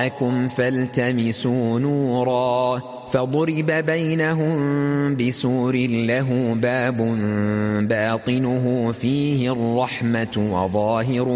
وراءكم فالتمسوا نورا فضرب بينهم بسور له باب باطنه فيه الرحمة وظاهره